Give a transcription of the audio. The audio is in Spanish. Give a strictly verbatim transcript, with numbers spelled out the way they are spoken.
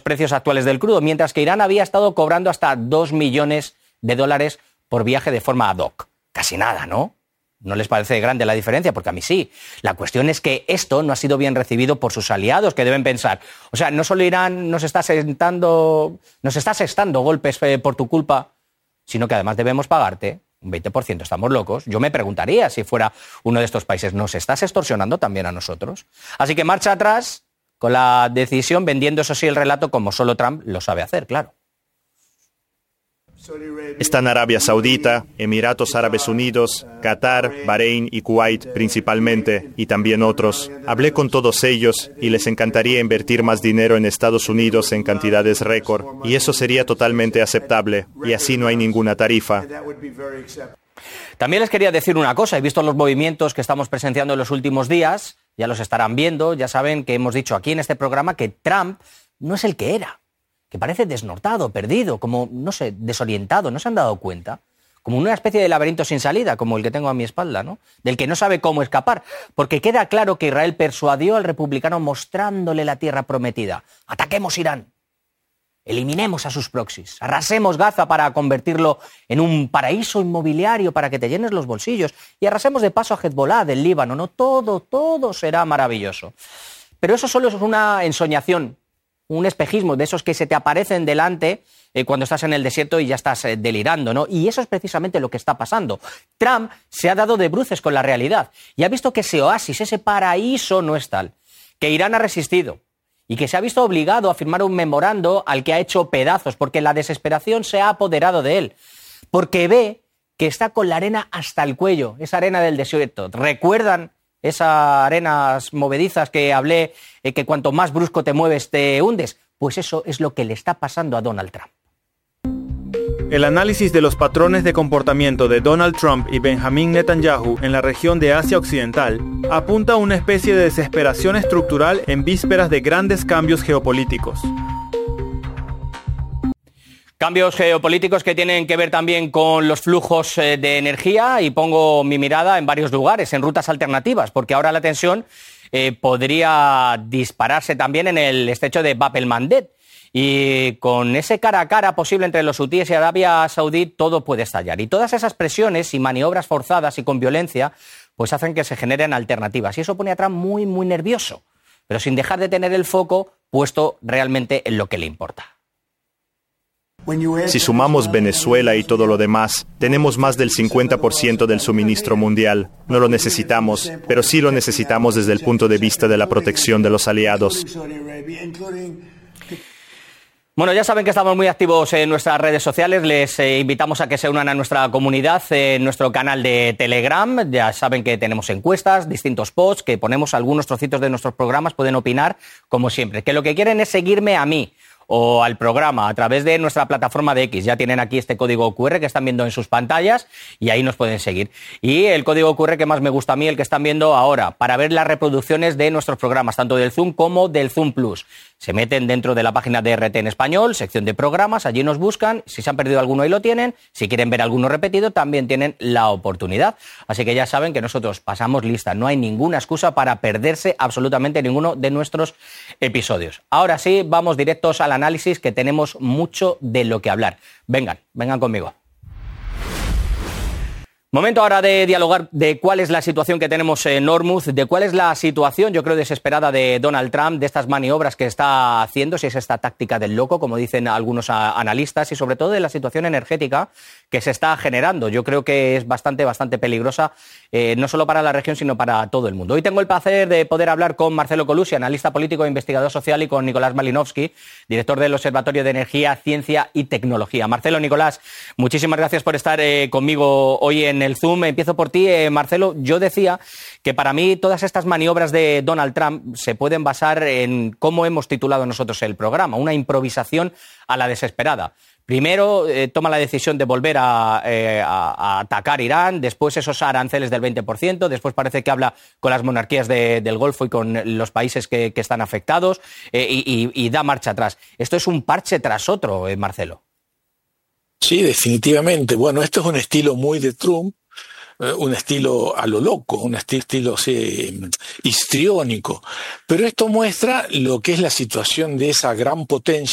precios actuales del crudo, mientras que Irán había estado cobrando hasta dos millones de dólares por viaje de forma ad hoc. Casi nada, ¿no? ¿No les parece grande la diferencia? Porque a mí sí. La cuestión es que esto no ha sido bien recibido por sus aliados, que deben pensar, o sea, no solo Irán nos está sentando, nos está asestando golpes eh, por tu culpa, sino que además debemos pagarte un veinte por ciento. Estamos locos. Yo me preguntaría si fuera uno de estos países, ¿nos estás extorsionando también a nosotros? Así que marcha atrás con la decisión, vendiendo eso sí el relato como solo Trump lo sabe hacer, claro. Están Arabia Saudita, Emiratos Árabes Unidos, Qatar, Bahrein y Kuwait principalmente, y también otros. Hablé con todos ellos y les encantaría invertir más dinero en Estados Unidos en cantidades récord, y eso sería totalmente aceptable, y así no hay ninguna tarifa. También les quería decir una cosa, he visto los movimientos que estamos presenciando en los últimos días, ya los estarán viendo, ya saben que hemos dicho aquí en este programa que Trump no es el que era, que parece desnortado, perdido, como, no sé, desorientado, ¿no se han dado cuenta? Como una especie de laberinto sin salida, como el que tengo a mi espalda, ¿no? Del que no sabe cómo escapar, porque queda claro que Israel persuadió al republicano mostrándole la tierra prometida. ¡Ataquemos Irán! Eliminemos a sus proxies, arrasemos Gaza para convertirlo en un paraíso inmobiliario para que te llenes los bolsillos y arrasemos de paso a Hezbollah del Líbano, ¿no? Todo, todo será maravilloso. Pero eso solo es una ensoñación, un espejismo de esos que se te aparecen delante eh, cuando estás en el desierto y ya estás eh, delirando, ¿no? Y eso es precisamente lo que está pasando. Trump se ha dado de bruces con la realidad y ha visto que ese oasis, ese paraíso no es tal, que Irán ha resistido y que se ha visto obligado a firmar un memorando al que ha hecho pedazos porque la desesperación se ha apoderado de él, porque ve que está con la arena hasta el cuello, esa arena del desierto. ¿Recuerdan esas arenas movedizas que hablé, eh, que cuanto más brusco te mueves te hundes? Pues eso es lo que le está pasando a Donald Trump. El análisis de los patrones de comportamiento de Donald Trump y Benjamin Netanyahu en la región de Asia Occidental apunta a una especie de desesperación estructural en vísperas de grandes cambios geopolíticos. Cambios geopolíticos que tienen que ver también con los flujos de energía, y pongo mi mirada en varios lugares, en rutas alternativas, porque ahora la tensión eh, podría dispararse también en el estrecho de Bab el-Mandeb. Y con ese cara a cara posible entre los hutíes y Arabia Saudí, todo puede estallar. Y todas esas presiones y maniobras forzadas y con violencia, pues hacen que se generen alternativas. Y eso pone a Trump muy, muy nervioso, pero sin dejar de tener el foco puesto realmente en lo que le importa. Si sumamos Venezuela y todo lo demás, tenemos más del cincuenta por ciento del suministro mundial. No lo necesitamos, pero sí lo necesitamos desde el punto de vista de la protección de los aliados. Bueno, ya saben que estamos muy activos en nuestras redes sociales. Les eh, invitamos a que se unan a nuestra comunidad en nuestro canal de Telegram. Ya saben que tenemos encuestas, distintos posts, que ponemos algunos trocitos de nuestros programas. Pueden opinar, como siempre. Que lo que quieren es seguirme a mí o al programa a través de nuestra plataforma de X. Ya tienen aquí este código cu erre que están viendo en sus pantallas y ahí nos pueden seguir. Y el código cu erre que más me gusta a mí, el que están viendo ahora, para ver las reproducciones de nuestros programas, tanto del Zoom como del Zoom Plus. Se meten dentro de la página de R T en español, sección de programas, allí nos buscan. Si se han perdido alguno, ahí lo tienen. Si quieren ver alguno repetido, también tienen la oportunidad. Así que ya saben que nosotros pasamos lista. No hay ninguna excusa para perderse absolutamente ninguno de nuestros episodios. Ahora sí, vamos directos al análisis, que tenemos mucho de lo que hablar. Vengan, vengan conmigo. Momento ahora de dialogar de cuál es la situación que tenemos en Hormuz, de cuál es la situación, yo creo, desesperada de Donald Trump, de estas maniobras que está haciendo, si es esta táctica del loco, como dicen algunos analistas, y sobre todo de la situación energética que se está generando. Yo creo que es bastante, bastante peligrosa, eh, no solo para la región, sino para todo el mundo. Hoy tengo el placer de poder hablar con Marcelo Colucci, analista político e investigador social, y con Nicolás Malinowski, director del Observatorio de Energía, Ciencia y Tecnología. Marcelo, Nicolás, muchísimas gracias por estar eh, conmigo hoy en el Zoom. Empiezo por ti, eh, Marcelo. Yo decía que para mí todas estas maniobras de Donald Trump se pueden basar en cómo hemos titulado nosotros el programa, una improvisación a la desesperada. Primero eh, toma la decisión de volver a, eh, a, a atacar Irán, después esos aranceles del veinte por ciento, después parece que habla con las monarquías de, del Golfo y con los países que, que están afectados eh, y, y, y da marcha atrás. Esto es un parche tras otro, eh, Marcelo. Sí, definitivamente. Bueno, esto es un estilo muy de Trump, un estilo a lo loco, un estilo sí, histriónico, pero esto muestra lo que es la situación de esa gran potencia